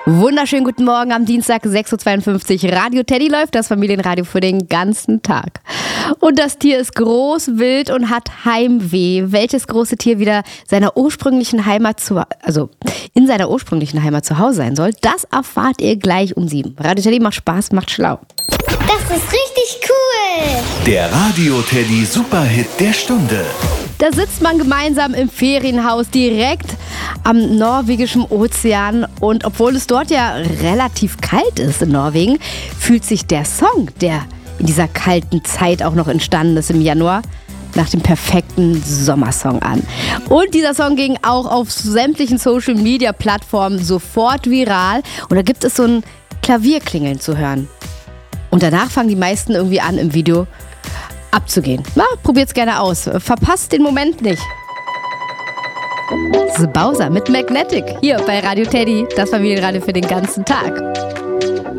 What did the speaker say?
Wunderschönen guten Morgen am Dienstag, 6.52 Uhr. Radio Teddy läuft, das Familienradio für den ganzen Tag. Und das Tier ist groß, wild und hat Heimweh. Welches große Tier wieder in seiner ursprünglichen Heimat zu Hause sein soll, das erfahrt ihr gleich um 7. Radio Teddy macht Spaß, macht schlau. Das ist richtig cool. Der Radio Teddy Superhit der Stunde. Da sitzt man gemeinsam im Ferienhaus direkt am norwegischen Ozean. Und obwohl es dort ja relativ kalt ist in Norwegen, fühlt sich der Song, der in dieser kalten Zeit auch noch entstanden ist im Januar, nach dem perfekten Sommersong an. Und dieser Song ging auch auf sämtlichen Social-Media-Plattformen sofort viral. Und da gibt es so ein Klavierklingeln zu hören. Und danach fangen die meisten irgendwie an, im Video abzugehen. Na, probiert's gerne aus. Verpasst den Moment nicht. Das ist Bowser mit Magnetic. Hier bei Radio Teddy, das Familienradio für den ganzen Tag.